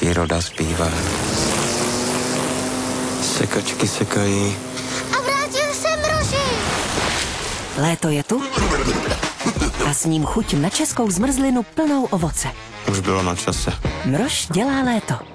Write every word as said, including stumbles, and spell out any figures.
příroda zpívá. Sekačky sekají. A vrátil se Mroži. Léto je tu a s ním chuť na českou zmrzlinu plnou ovoce. Už bylo na čase. Mrož dělá léto.